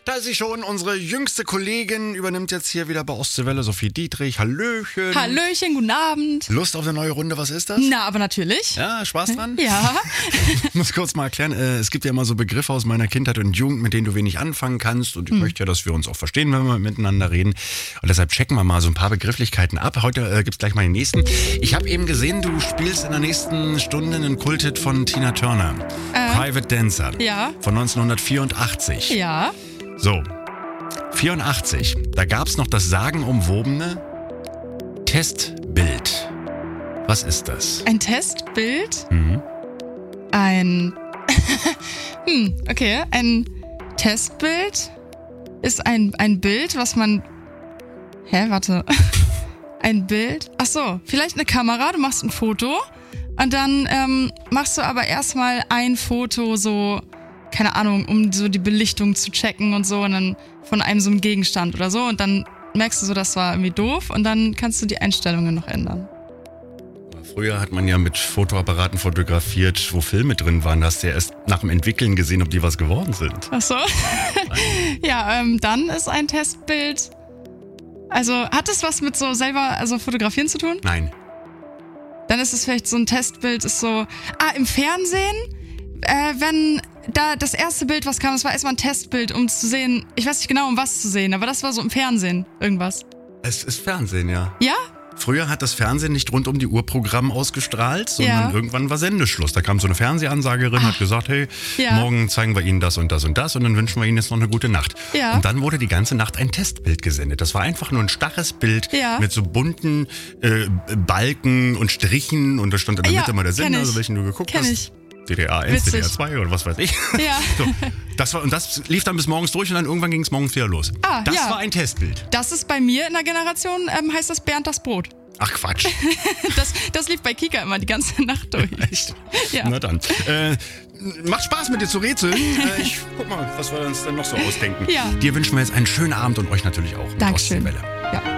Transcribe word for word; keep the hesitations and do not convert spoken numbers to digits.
Da ist sie schon, unsere jüngste Kollegin übernimmt jetzt hier wieder bei Ostseewelle, Sophie Dietrich. Hallöchen. Hallöchen, guten Abend. Lust auf eine neue Runde, was ist das? Na, aber natürlich. Ja, Spaß dran? Ja. Ich muss kurz mal erklären, äh, es gibt ja immer so Begriffe aus meiner Kindheit und Jugend, mit denen du wenig anfangen kannst. Und ich hm. möchte ja, dass wir uns auch verstehen, wenn wir miteinander reden. Und deshalb checken wir mal so ein paar Begrifflichkeiten ab. Heute äh, gibt es gleich mal den nächsten. Ich habe eben gesehen, du spielst in der nächsten Stunde einen Kulthit von Tina Turner. Äh, Private Dancer. Ja. Von neunzehnhundertvierundachtzig. Ja. So, vierundachtzig, da gab es noch das sagenumwobene Testbild. Was ist das? Ein Testbild? Mhm. Ein... hm, okay, ein Testbild ist ein, ein Bild, was man... Hä, warte. Ein Bild? Ach so, vielleicht eine Kamera, du machst ein Foto und dann ähm, machst du aber erstmal ein Foto so... keine Ahnung, um so die Belichtung zu checken und so und dann von einem so einem Gegenstand oder so und dann merkst du so, das war irgendwie doof und dann kannst du die Einstellungen noch ändern. Früher hat man ja mit Fotoapparaten fotografiert, wo Filme drin waren. Da hast du ja erst nach dem Entwickeln gesehen, ob die was geworden sind. Ach so. Ja, ähm, dann ist ein Testbild, also hat es was mit so selber, also fotografieren zu tun? Nein. Dann ist es vielleicht so ein Testbild, ist so, ah, im Fernsehen, äh, wenn... Da das erste Bild, was kam, das war erstmal ein Testbild, um zu sehen, ich weiß nicht genau, um was zu sehen, aber das war so im Fernsehen, irgendwas. Es ist Fernsehen, ja. Ja? Früher hat das Fernsehen nicht rund um die Uhr Programm ausgestrahlt, sondern ja. irgendwann war Sendeschluss. Da kam so eine Fernsehansagerin, Ach. hat gesagt, hey, ja. morgen zeigen wir Ihnen das und das und das und dann wünschen wir Ihnen jetzt noch eine gute Nacht. Ja. Und dann wurde die ganze Nacht ein Testbild gesendet. Das war einfach nur ein starres Bild ja. mit so bunten äh, Balken und Strichen und da stand in der ja, Mitte mal der Sender, also welchen du geguckt kenn hast. Ich. D D R eins, Witzig. D D R zwei oder was weiß ich. Ja. So, das war, und das lief dann bis morgens durch und dann irgendwann ging es morgens wieder los. Ah, das ja. war ein Testbild. Das ist bei mir in der Generation, ähm, heißt das Bernd das Brot. Ach Quatsch. das, das lief bei Kika immer die ganze Nacht durch. Echt? Ja. Na dann. Äh, macht Spaß mit dir zu rätseln. Äh, ich guck mal, was wir uns dann noch so ausdenken. Ja. Dir wünschen wir jetzt einen schönen Abend und euch natürlich auch. Dankeschön. Ostseewelle. Ja.